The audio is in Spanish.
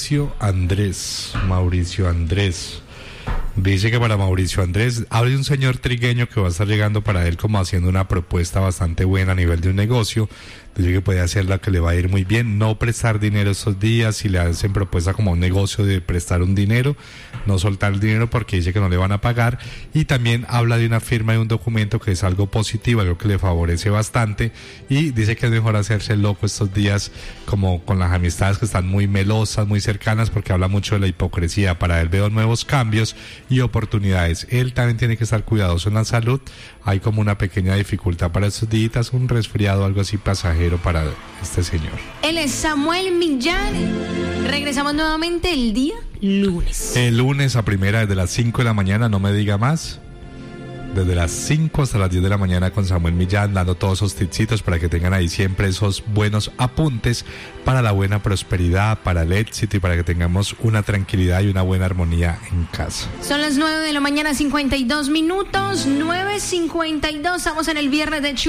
Mauricio Andrés. Dice que para Mauricio Andrés, habla de un señor trigueño que va a estar llegando para él como haciendo una propuesta bastante buena a nivel de un negocio. Dice que puede hacerla, que le va a ir muy bien. No prestar dinero estos días, si le hacen propuesta como un negocio de prestar un dinero, no soltar el dinero porque dice que no le van a pagar. Y también habla de una firma de un documento que es algo positivo, algo que le favorece bastante. Y dice que es mejor hacerse loco estos días como con las amistades que están muy melosas, muy cercanas, porque habla mucho de la hipocresía. Para él veo nuevos cambios y oportunidades. Él también tiene que estar cuidadoso en la salud. Hay como una pequeña dificultad para estos días, un resfriado, algo así pasajero para este señor. Él es Samuel Millán. Regresamos nuevamente el día lunes. El lunes a primera desde las 5 de la mañana, no me diga más. Desde las 5 hasta las 10 de la mañana con Samuel Millán, dando todos esos tipsitos para que tengan ahí siempre esos buenos apuntes para la buena prosperidad, para el éxito y para que tengamos una tranquilidad y una buena armonía en casa. Son las 9 de la mañana, 52 minutos, 9:52, estamos en el viernes de